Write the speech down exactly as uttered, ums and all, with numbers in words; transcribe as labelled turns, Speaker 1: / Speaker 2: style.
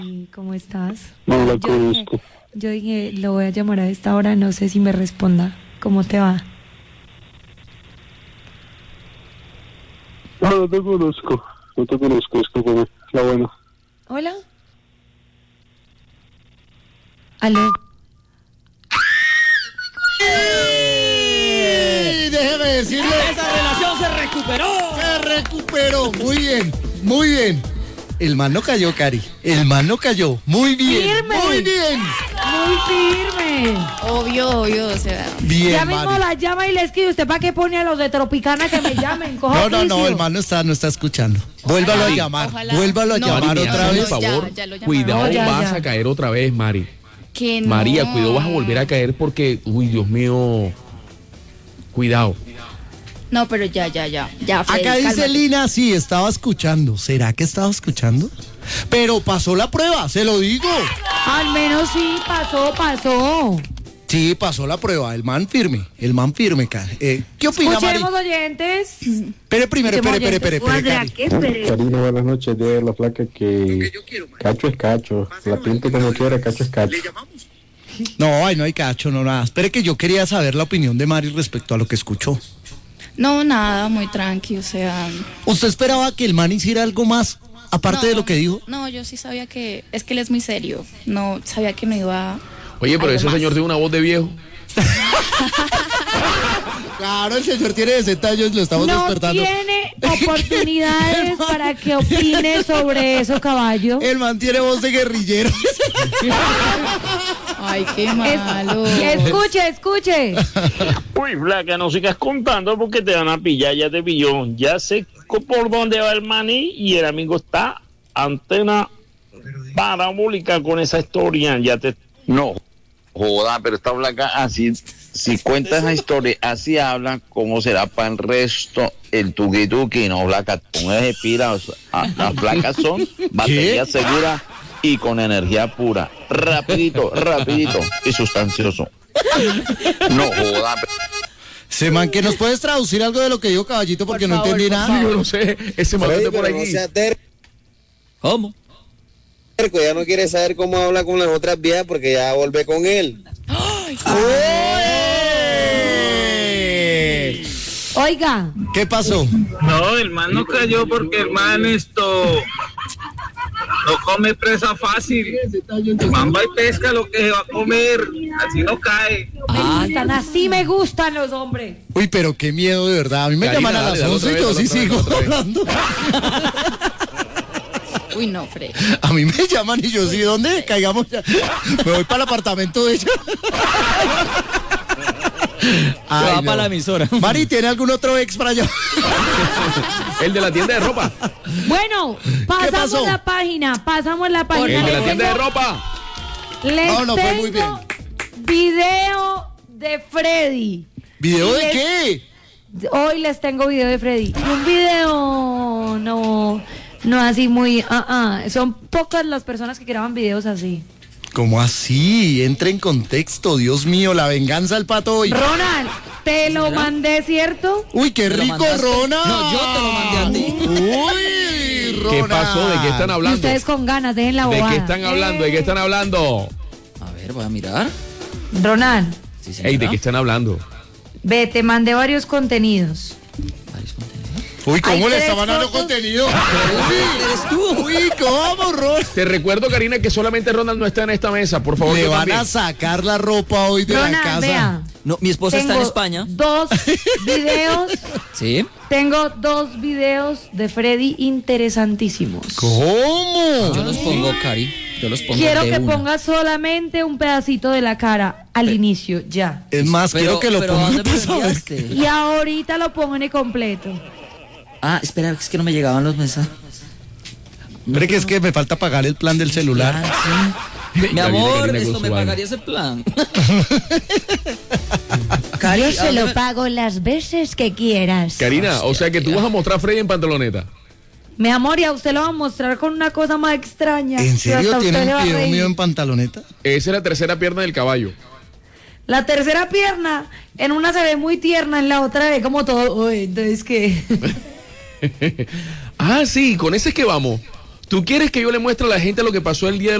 Speaker 1: ¿Y cómo estás?
Speaker 2: No la
Speaker 1: yo, dije,
Speaker 2: conozco.
Speaker 1: yo dije, lo voy a llamar a esta hora, no sé si me responda. ¿Cómo te va?
Speaker 2: No, no te conozco. No te conozco, discúlpame. La buena.
Speaker 1: ¿Hola? ¿Aló?
Speaker 3: ¡Ey! Déjeme decirle.
Speaker 4: ¡Esa relación se recuperó!
Speaker 3: Se recuperó. Muy bien, muy bien. El man no cayó, Cari. El man no cayó. Muy bien.
Speaker 1: ¡Firme!
Speaker 3: Muy bien.
Speaker 1: Muy firme.
Speaker 5: Obvio, obvio, o sea.
Speaker 3: Bien,
Speaker 1: Ya mismo
Speaker 3: Mari.
Speaker 1: la llama y le escribe. ¿Usted para qué pone a los de Tropicana que me llamen? Coja
Speaker 3: No, no, no,
Speaker 1: oficio.
Speaker 3: el man no está, no está escuchando. Vuélvalo
Speaker 5: Ojalá,
Speaker 3: a llamar.
Speaker 5: ojalá.
Speaker 3: Vuélvalo a
Speaker 5: No,
Speaker 3: llamar
Speaker 5: Mari,
Speaker 3: otra
Speaker 5: no,
Speaker 3: vez.
Speaker 5: por favor. Ya, ya lo llamaron.
Speaker 4: Cuidado,
Speaker 1: No, ya,
Speaker 4: vas
Speaker 1: ya.
Speaker 4: a caer otra vez, Mari.
Speaker 5: Que no.
Speaker 4: María, cuidado, vas a volver a caer porque, uy, Dios mío. Cuidado.
Speaker 5: No, pero ya, ya, ya. Ya, Freddy,
Speaker 3: Acá dice
Speaker 5: cálmate.
Speaker 3: Lina, sí, estaba escuchando. ¿Será que estaba escuchando? Pero pasó la prueba, se lo digo.
Speaker 1: Al menos sí, pasó, pasó.
Speaker 3: Sí, pasó la prueba. El man firme, el man firme, Cari. Eh, ¿Qué opina, Mari?
Speaker 1: Escuchemos, oyentes.
Speaker 3: Espere primero, espere, espere, espere, espere, Cari.
Speaker 2: Karina, buenas noches. Dile a la flaca que cacho es cacho. La pinte como quiera, cacho es cacho.
Speaker 3: No, ay, no hay cacho, no nada. Espere que yo quería saber la opinión de Mari respecto a lo que escuchó.
Speaker 5: No, nada, muy tranqui, o sea.
Speaker 3: ¿Usted esperaba que el man hiciera algo más, aparte
Speaker 5: no,
Speaker 3: de lo que dijo?
Speaker 5: No, yo sí sabía que. Es que él es muy serio. No, sabía que no iba.
Speaker 4: Oye, pero
Speaker 5: algo
Speaker 4: ese
Speaker 5: más.
Speaker 4: señor tiene una voz de viejo.
Speaker 3: Claro, el señor tiene sesenta años, lo estamos
Speaker 1: No
Speaker 3: despertando.
Speaker 1: tiene oportunidades para que opine sobre eso, caballo.
Speaker 3: El man tiene voz de guerrillero.
Speaker 5: Ay, qué malo.
Speaker 1: Escuche, escuche.
Speaker 6: Uy, flaca, no sigas contando porque te van a pillar, ya te pilló. Ya sé co- por dónde va el maní y el amigo está antena parabólica con esa historia. Ya te.
Speaker 7: No, joda, pero esta flaca así, si cuenta esa historia, así habla, ¿cómo será para el resto el tuki tuki? No, flaca, póngase pila, o sea, ah, las placas son batería segura y con energía pura, rapidito, rapidito y sustancioso. No, joda.
Speaker 3: Se man, que nos puedes traducir algo de lo que dijo Caballito porque
Speaker 5: Por
Speaker 3: no
Speaker 5: favor,
Speaker 3: entendí
Speaker 5: por
Speaker 3: nada.
Speaker 5: favor.
Speaker 4: Yo no sé, ese malote por allí.
Speaker 8: ¿Cómo? Ya no quiere saber cómo habla con las otras viejas porque ya vuelve con él.
Speaker 3: ¡Ué!
Speaker 1: Oiga,
Speaker 3: ¿Qué pasó?
Speaker 6: No, el man no cayó porque el man esto no come presa fácil. El man va y pesca lo que se va a comer, así no cae.
Speaker 8: Ah,
Speaker 1: tan así me gustan los hombres.
Speaker 3: Uy, pero qué miedo de verdad. A mí me
Speaker 4: Karina,
Speaker 3: llaman a
Speaker 4: dale,
Speaker 3: las
Speaker 4: dale,
Speaker 3: once y
Speaker 4: otra
Speaker 3: yo
Speaker 4: vez,
Speaker 3: sí
Speaker 4: otra vez,
Speaker 3: sigo
Speaker 4: otra vez.
Speaker 3: hablando.
Speaker 5: Uy, no, Freddy.
Speaker 3: A mí me llaman y yo sí, ¿dónde? Caigamos ya. Me voy para el apartamento de ella.
Speaker 8: Se
Speaker 3: Ay,
Speaker 8: va
Speaker 3: no.
Speaker 8: para la emisora.
Speaker 3: Mari, ¿tiene algún otro ex para allá?
Speaker 4: El de la tienda de ropa.
Speaker 1: Bueno, pasamos
Speaker 3: pasó?
Speaker 1: la página, pasamos la
Speaker 4: El
Speaker 1: página.
Speaker 4: de la
Speaker 1: Les
Speaker 4: tienda de
Speaker 1: tengo-
Speaker 4: ropa.
Speaker 1: Les
Speaker 3: No, no, fue muy
Speaker 1: tengo video de Freddy.
Speaker 3: ¿Video de
Speaker 1: Les-
Speaker 3: qué?
Speaker 1: Hoy les tengo video de Freddy. Y un video no, no así muy, ah, ah. Son pocas las personas que graban videos así.
Speaker 3: ¿Cómo así? Entra en contexto, Dios mío, la venganza del pato hoy.
Speaker 1: Ronald, te lo mandé, ¿cierto?
Speaker 3: Uy, qué
Speaker 8: ¿Me lo
Speaker 3: rico,
Speaker 8: mandaste?
Speaker 3: Ronald.
Speaker 8: No, yo te lo mandé a ti.
Speaker 3: Uy, Ronald.
Speaker 4: ¿Qué pasó? ¿De qué están
Speaker 1: Y
Speaker 4: hablando?
Speaker 1: ustedes con ganas, dejen la
Speaker 4: ¿De
Speaker 1: bobada.
Speaker 4: qué están hablando? ¿De qué están hablando?
Speaker 8: A ver, voy a mirar.
Speaker 1: Ronald,
Speaker 8: Sí, señora.
Speaker 4: Ey, ¿de qué están hablando?
Speaker 1: ve, te mandé varios contenidos.
Speaker 8: Varios contenidos.
Speaker 3: Uy, ¿cómo
Speaker 1: Hay
Speaker 3: le
Speaker 1: tres
Speaker 3: estaban dando
Speaker 1: fotos.
Speaker 3: contenido?
Speaker 8: ¿Eres tú?
Speaker 3: Uy, ¿cómo, Ronald?
Speaker 4: Te recuerdo, Karina, que solamente Ronald no está en esta mesa. Por favor,
Speaker 3: Le
Speaker 4: tú
Speaker 3: van
Speaker 4: también.
Speaker 3: a sacar la ropa hoy de la
Speaker 1: Ronald,
Speaker 3: casa.
Speaker 1: vea.
Speaker 8: No, mi esposa está en
Speaker 1: Tengo
Speaker 8: España.
Speaker 1: Dos videos,
Speaker 8: Sí.
Speaker 1: tengo dos videos de Freddy interesantísimos.
Speaker 3: ¿Cómo?
Speaker 8: Yo los pongo, Cari. Yo los pongo
Speaker 1: Quiero
Speaker 8: de
Speaker 1: que
Speaker 8: una.
Speaker 1: pongas solamente un pedacito de la cara al inicio, ya.
Speaker 3: Es más,
Speaker 8: Pero-
Speaker 3: quiero que lo
Speaker 8: pero
Speaker 3: ponga
Speaker 8: ¿dónde me
Speaker 3: para
Speaker 8: lo
Speaker 3: saber.
Speaker 8: enviaste?
Speaker 1: Y ahorita lo pongo en el completo.
Speaker 8: Ah, espera, es que no me llegaban los mensajes.
Speaker 3: Hombre, que es que me falta pagar el plan del celular.
Speaker 8: Ah, sí. Mi
Speaker 4: Ya viene
Speaker 8: amor,
Speaker 4: Karina con
Speaker 8: esto
Speaker 4: su
Speaker 8: me
Speaker 4: vaina.
Speaker 8: pagaría ese plan. Cari,
Speaker 1: Yo se lo
Speaker 8: háblame-
Speaker 1: pago las veces que quieras.
Speaker 4: Karina, o sea que tú vas a mostrar a Freddy en pantaloneta.
Speaker 1: Mi amor, y a usted lo va a mostrar con una cosa más extraña.
Speaker 3: ¿En
Speaker 1: que
Speaker 3: serio
Speaker 1: hasta usted
Speaker 3: tiene
Speaker 1: le va
Speaker 3: un
Speaker 1: a
Speaker 3: video
Speaker 1: reír.
Speaker 3: mío en pantaloneta?
Speaker 4: Esa es la tercera pierna del caballo.
Speaker 1: La tercera pierna, en una se ve muy tierna, en la otra ve como todo. Uy, entonces, ¿qué?
Speaker 4: Ah, sí, con ese es que vamos. ¿Tú quieres que yo le muestre a la gente lo que pasó el día de